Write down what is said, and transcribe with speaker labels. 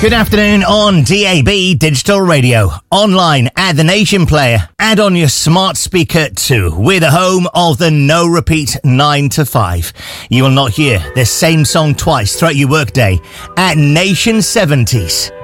Speaker 1: Good afternoon on DAB Digital Radio, online at the Nation Player, and on your smart speaker too. We're the home of the no repeat 9 to 5. You will not hear the same song twice throughout your workday at Nation 70s.